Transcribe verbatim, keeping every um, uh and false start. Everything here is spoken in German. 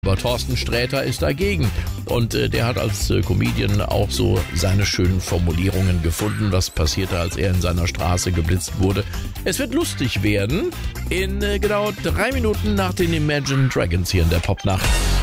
Aber Thorsten Sträter ist dagegen und äh, der hat als äh, Comedian auch so seine schönen Formulierungen gefunden, was passierte, als er in seiner Straße geblitzt wurde. Es wird lustig werden in äh, genau drei Minuten nach den Imagine Dragons hier in der Popnacht.